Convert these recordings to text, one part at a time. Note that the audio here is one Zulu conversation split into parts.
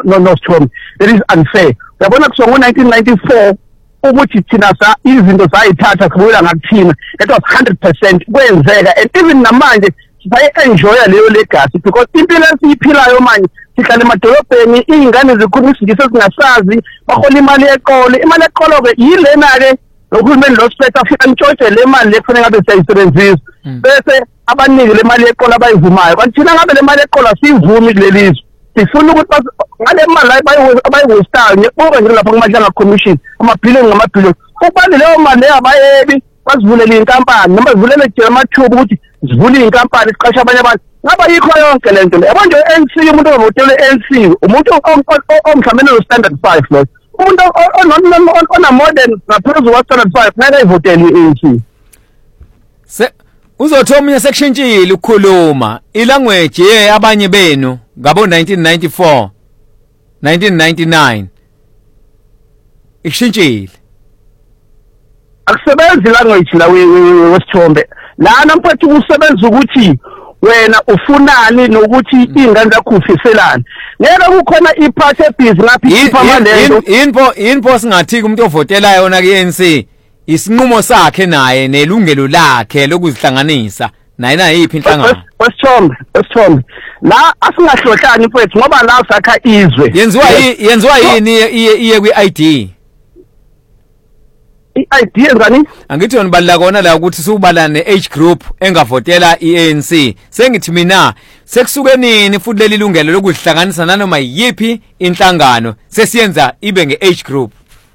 Sithombe. That is unfair. Uyabona kusongo 1994 ukuthi thina izinto sayithatha kubuyela ngakuthina. That was 100% kwenzeka, and even namanje siyayi-enjoya leyo legacy because impilo esiyiphilayo manje sihlala emadolobheni, iy'ngane zikhuluma isingisi ezingasazi, bahola imali eqolo-ke yilena-ke nohulumeni lo siphethe afika ntshontshe le mali le kufanele ngabe siyayisebenzisa bese abaningi le mali eqolo abayivumayo, kanti thina ngabe le mali eqolo asiyivumi kuleli zwe. Sifuna ukuthi ngale mali abayiwestayo ngebuka nje lapha kuMahlanga Commission amabhiliyoni ngamabhiliyoni kubani leyo mali leyo abayebi basivulele iy'nkampani noma zivulele amathuba ukuthi zivule iy'nkampani siqashe abanye abantu. Ngaba yikho yonke le nto le yabo nje ANC, umuntu ovotele ANC umuntu omhlawumbe no-standard 5 lo, umuntu ona-modern ngaphezu kwa-standard 5 ngeke ayivotele i-ANC. Uzothi omunye sekushintshile ukukhuluma ilanguage abanye benu ngabo 1994 1999 ishintshile akusebenzi language la wesithombe lana mphathi usebenza ukuthi wena ufunani nokuthi ingane zakho ufiselani. Ngeke kukhona iphathi ebhizi ngaphi iphama lento info singathi umuntu ovotela yona ku-ANC isinqumo sakhe naye nelungelo lakhe lokuzihlanganisa naye nayiphi inhlangano. Wesithombe la asingahlohlani mfethu ngoba la sakha izwe yenziwa yini iye kwi-ID i-ID yenzani? Angithi yona balila kona la ukuthi subala ne-age group engavotela i-ANC. Sengithi mina sekusuke nini futhi leli lungelo lokuzihlanganisa nanoma yiphi inhlangano sesiyenza ibe nge-age group?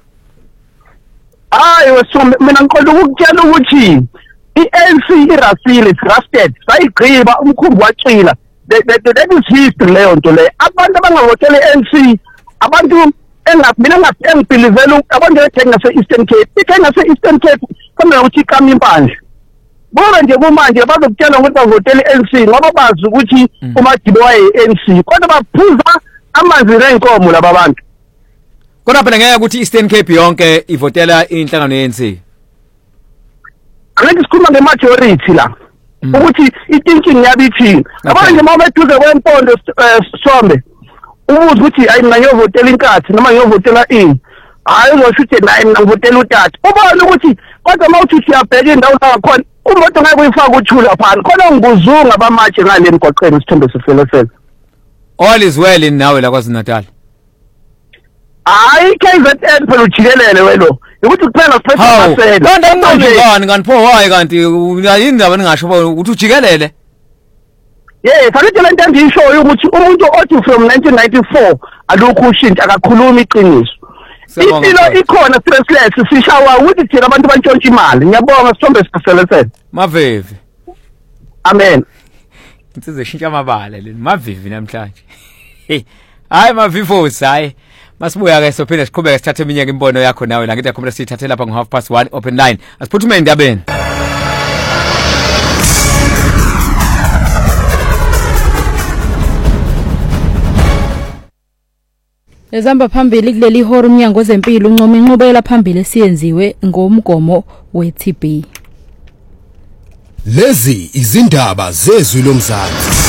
Hayi wesithombe mina ngiqonda ukukutshela ukuthi i-ANC irasile, it's rusted, sayigqiba umkhumbi wacila. That is history leyo nto leyo. Abantu abangavotela i-ANC abantu mina engibhilivela abantu ethenga se-Eastern Cape, ithenga se-Eastern Cape kamele ukuthi ikama impandla. Bona nje kumanje bazokutshela ukuthi bavotele i-ANC ngoba bazi ukuthi uMadiba waye-ANC kodwa baphuza amanzi renkomo laba abantu. Kodwa phela ngeke ukuthi Eastern Cape yonke ivotela inhlangano ye-ANC. Angithi sikhuluma nge-majority la ukuthi i-thinking yabithi abanye nje uma beduze kwempondo Sithombe ubuze ukuthi hayi mina ngiyovotela inkathi noma ngiyovotela ini, hayi uzosho ukuthi naye mina ngivotela utata. Ubone ukuthi kodwa uma uthi siyabheka indawo zakhona umoto ngeke uyifaka uthula phana khona ngibuzunga bamatshe ngale emgwaqeni Sithombe sifelefele. All is well in nawe la KwaZulu-Natal. Hayi KZN phela ujikelele welo ukuthi kuphela siphethe masela. Kanti ngqondongani kanti pho hayi kanti indaba ningasho ukuthi ujikelele. Fanele lento engiyishoyo ukuthi umuntu othi from 1994 alokhu ushintsha akakhuluma iqiniso. Impilo ikhona stressless sishawa ukuthi thina abantu bantshontsha imali. Ngiyabonga Sithombe sifelefele. Maveve. Amen. Insizwe eshintsha amabala leni Mavivi namhlanje. Hayi Mavifosi hayi. Masibuya ke sophinde siqhubeke sithathe iminyaka imbono yakho nawe la ngithi yakhomela sithathe lapha ngo1:30 open line. Asiphuthume endabeni. Ezamba phambili kuleli hora umnyango wezempilo uncoma inqubekela phambili esiyenziwe ngomgomo we-TB. Lezi izindaba zezwi lomzansi.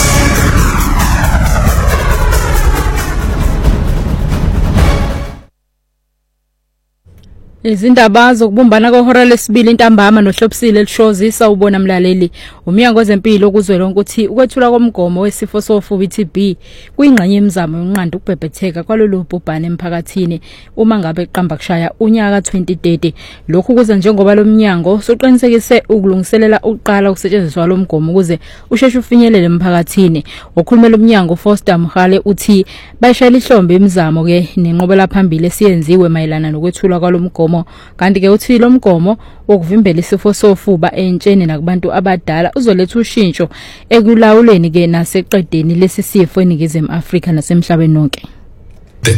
Izindaba zokubumbana kwehora lesibili intambama nohlopsile elishozisa ubona mlaleli umnyango wezempilo okuzwelonke ukuthi ukwethula komgomo wesifo sofuba i-TB kuyingxenye yemizamo yonqanda ukubhebhetheka kwalolu bhubhane emphakathini uma ngabe qamba kushaya unyaka 2030. Lokhu kuza njengoba lo mnyango soqinisekise ukulungiselela uqala ukusetshenziswa lo mgomo ukuze usheshe ufinyelele emphakathini. Okhulumela umnyango Foster Mkhale uthi bayishayela ihlombe imizamo ke nenqobela phambili esiyenziwe mayelana nokwethula kwalo mgomo. Kanti ke uthi lo mgomo wokuvimbela isifo sofuba entsheni nakubantu abadala uzoletha ushintsho ekulawuleni ke naseqedeni lesi sifo eNingizimu Afrika nasemhlabeni wonke.